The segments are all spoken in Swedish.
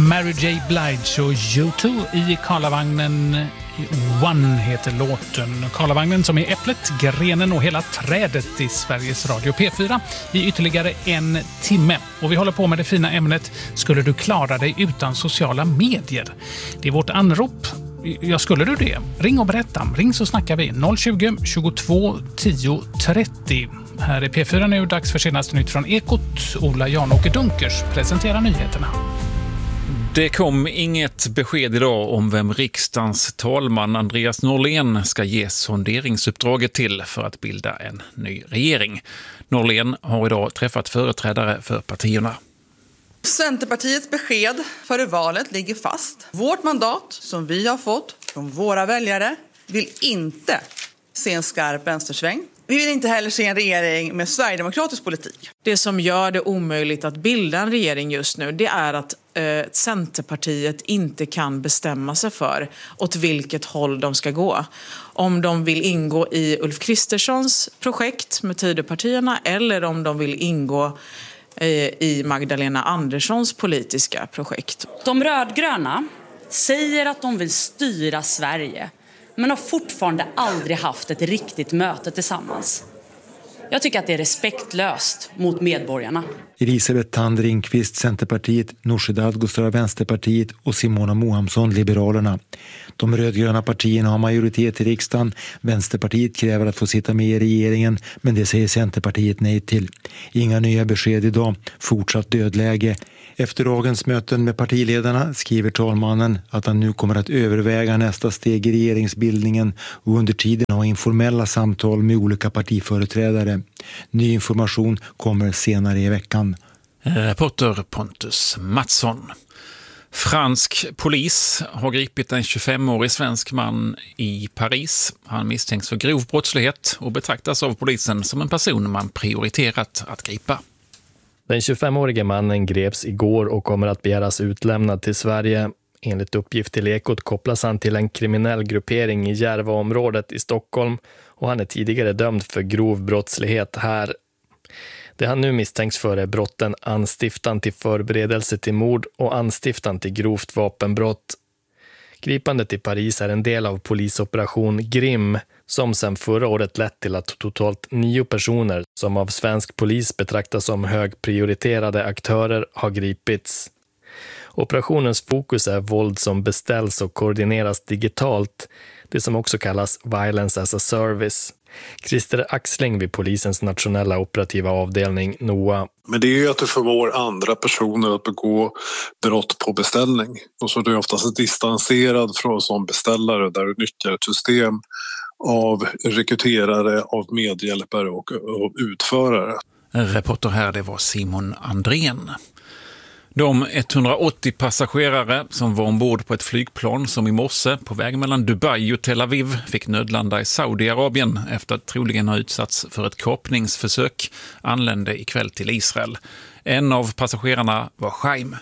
Mary J. Blige och U2 i Karlavagnen. One heter låten. Karlavagnen som är äpplet, grenen och hela trädet i Sveriges Radio P4 i ytterligare en timme. Och vi håller på med det fina ämnet: skulle du klara dig utan sociala medier? Det är vårt anrop. Ja, skulle du det? Ring och berätta. Ring så snackar vi. 020 22 10 30. Här är P4 nu, dags för senaste nytt från Ekot. Ola Jan-Åke Dunkers presenterar nyheterna. Det kom inget besked idag om vem riksdagens talman Andreas Norlén ska ge sonderingsuppdraget till för att bilda en ny regering. Norlén har idag träffat företrädare för partierna. Centerpartiets besked före valet ligger fast. Vårt mandat som vi har fått från våra väljare vill inte se en skarp vänstersväng. Vi vill inte heller se en regering med sverigedemokratisk politik. Det som gör det omöjligt att bilda en regering just nu, det är att Centerpartiet inte kan bestämma sig för åt vilket håll de ska gå. Om de vill ingå i Ulf Kristerssons projekt med Tidöpartierna eller om de vill ingå i Magdalena Anderssons politiska projekt. De rödgröna säger att de vill styra Sverige, men har fortfarande aldrig haft ett riktigt möte tillsammans. Jag tycker att det är respektlöst mot medborgarna. Elisabeth Thand Ringqvist, Centerpartiet, Nooshi Dadgostar, Vänsterpartiet och Simona Mohamsson, Liberalerna. De rödgröna partierna har majoritet i riksdagen. Vänsterpartiet kräver att få sitta med i regeringen, men det säger Centerpartiet nej till. Inga nya besked idag, fortsatt dödläge. Efter dagens möten med partiledarna skriver talmannen att han nu kommer att överväga nästa steg i regeringsbildningen och under tiden ha informella samtal med olika partiföreträdare. Ny information kommer senare i veckan. Reporter Pontus Mattsson. Fransk polis har gripit en 25-årig svensk man i Paris. Han misstänks för grov brottslighet och betraktas av polisen som en person man prioriterat att gripa. Den 25-årige mannen greps igår och kommer att begäras utlämnad till Sverige. Enligt uppgift till Ekot kopplas han till en kriminell gruppering i Järvaområdet i Stockholm och han är tidigare dömd för grov brottslighet här. Det han nu misstänks för är brotten anstiftan till förberedelse till mord och anstiftan till grovt vapenbrott. Gripandet i Paris är en del av polisoperation Grim som sedan förra året lett till att totalt 9 personer som av svensk polis betraktas som högprioriterade aktörer har gripits. Operationens fokus är våld som beställs och koordineras digitalt, det som också kallas Violence as a Service. Christer Axling vid polisens nationella operativa avdelning NOA. Men det är ju att du förmår andra personer att begå brott på beställning. Och så är du oftast distanserad från som beställare där du nyttjar ett system av rekryterare, av medhjälpare och av utförare. Reporter här, det var Simon Andrén. De 180 passagerare som var ombord på ett flygplan som i morse på väg mellan Dubai och Tel Aviv fick nödlanda i Saudiarabien efter att troligen ha utsatts för ett kapningsförsök anlände ikväll till Israel. En av passagerarna var Chaim.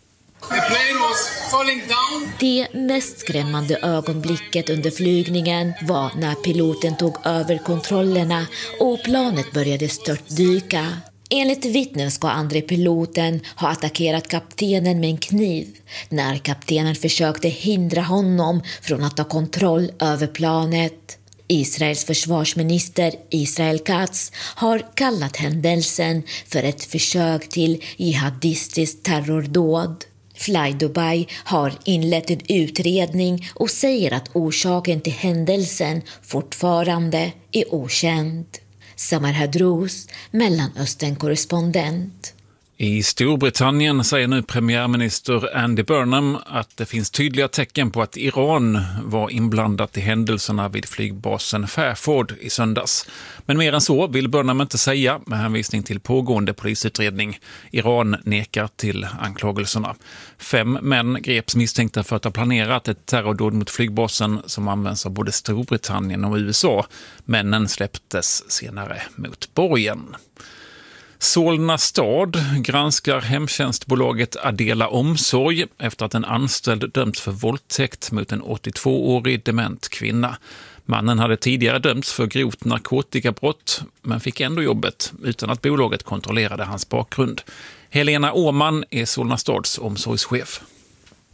Det mest skrämmande ögonblicket under flygningen var när piloten tog över kontrollerna och planet började störtdyka. Enligt vittnen ska andre piloten ha attackerat kaptenen med en kniv när kaptenen försökte hindra honom från att ta kontroll över planet. Israels försvarsminister Israel Katz har kallat händelsen för ett försök till jihadistiskt terrordåd. Fly Dubai har inlett en utredning och säger att orsaken till händelsen fortfarande är okänd. Samar Hadrous, Mellanöstern-korrespondent. I Storbritannien säger nu premiärminister Andy Burnham att det finns tydliga tecken på att Iran var inblandat i händelserna vid flygbasen Fairford i söndags. Men mer än så vill Burnham inte säga med hänvisning till pågående polisutredning. Iran nekar till anklagelserna. 5 män greps misstänkta för att ha planerat ett terrordåd mot flygbasen som används av både Storbritannien och USA. Männen släpptes senare mot borgen. Solna stad granskar hemtjänstbolaget Adela Omsorg efter att en anställd dömts för våldtäkt mot en 82-årig dement kvinna. Mannen hade tidigare dömts för grovt narkotikabrott men fick ändå jobbet utan att bolaget kontrollerade hans bakgrund. Helena Åman är Solna stads omsorgschef.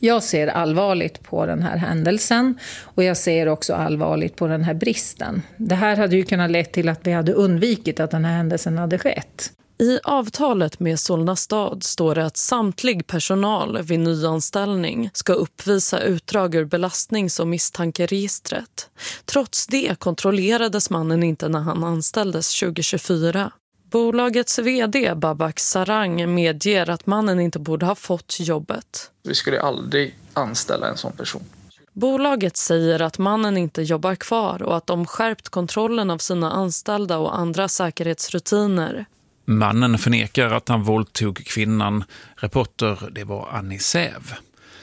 Jag ser allvarligt på den här händelsen och jag ser också allvarligt på den här bristen. Det här hade ju kunnat leda till att vi hade undvikit att den här händelsen hade skett. I avtalet med Solna stad står det att samtlig personal vid nyanställning ska uppvisa utdrag ur belastnings- och misstankeregistret. Trots det kontrollerades mannen inte när han anställdes 2024. Bolagets vd Babak Sarang medger att mannen inte borde ha fått jobbet. Vi skulle aldrig anställa en sån person. Bolaget säger att mannen inte jobbar kvar och att de skärpt kontrollen av sina anställda och andra säkerhetsrutiner. Mannen förnekar att han våldtog kvinnan. Reporter, det var Annie Säv.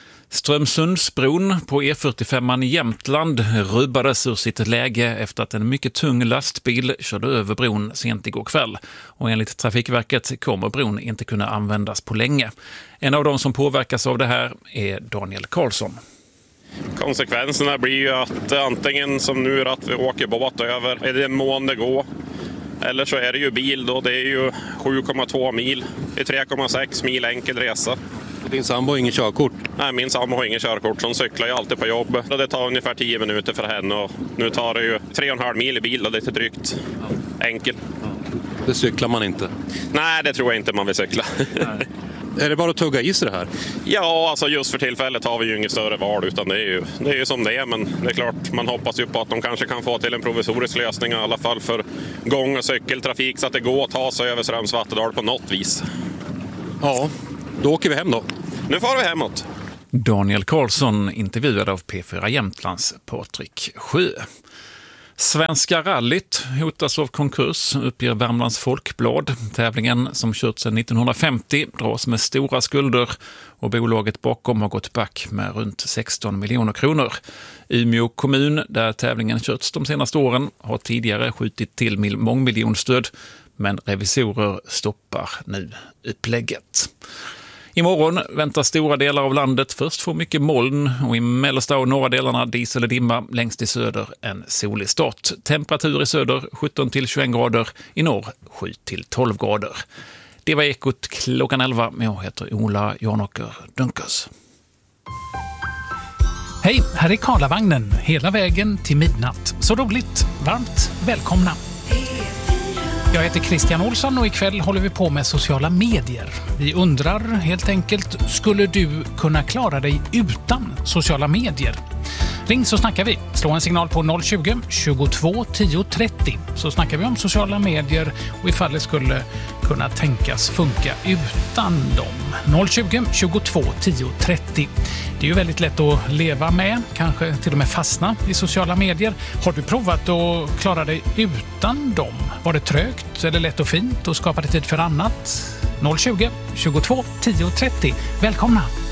Strömsundsbron på E45 i Jämtland rubbades ur sitt läge efter att en mycket tung lastbil körde över bron sent igår kväll. Och enligt Trafikverket kommer bron inte kunna användas på länge. En av de som påverkas av det här är Daniel Karlsson. Konsekvenserna blir ju att antingen som nu att vi åker båt över, är det en månad gå. Eller så är det ju bil då, det är ju 7,2 mil. Det är 3,6 mil enkel resa. Din sambo har ingen körkort? Nej, min sambo har ingen körkort. Hon cyklar ju alltid på jobb. Det tar ungefär 10 minuter för henne och nu tar det ju 3,5 mil i bil och lite drygt. Enkel. Det cyklar man inte? Nej, det tror jag inte man vill cykla. Är det bara att tugga i sig det här? Ja, alltså just för tillfället har vi ju inget större val utan det är ju som det är. Men det är klart, man hoppas ju på att de kanske kan få till en provisorisk lösning i alla fall för gång- och cykeltrafik så att det går att ta sig över Strömsvattendal på något vis. Ja, då åker vi hem då. Nu får vi hemåt. Daniel Karlsson intervjuad av P4 Jämtlands Patrik Sjö. Svenska rallyt hotas av konkurs, uppger Värmlands Folkblad. Tävlingen som kört sedan 1950 dras med stora skulder och bolaget bakom har gått back med runt 16 miljoner kronor. Umeå kommun, där tävlingen körts de senaste åren, har tidigare skjutit till mångmiljonstöd, men revisorer stoppar nu upplägget. Imorgon väntar stora delar av landet först få mycket moln och i mellersta och norra delarna dis eller dimma, längst i söder en solig start. Temperatur i söder 17-21 grader, i norr 7-12 grader. Det var Ekot klockan 11, men jag heter Ola Janåker Dunkers. Hej, här är Karlavagnen hela vägen till midnatt. Så roligt, varmt välkomna. Jag heter Christian Olsson och ikväll håller vi på med sociala medier. Vi undrar helt enkelt, skulle du kunna klara dig utan sociala medier? Ring så snackar vi. Slå en signal på 020 22 10 30 så snackar vi om sociala medier och ifall det skulle kunna tänkas funka utan dem. 020 22 10 30. Det är ju väldigt lätt att leva med, kanske till och med fastna i sociala medier. Har du provat att klara dig utan dem? Var det trögt eller lätt och fint och skapade tid för annat? 020 22 10 30. Välkomna!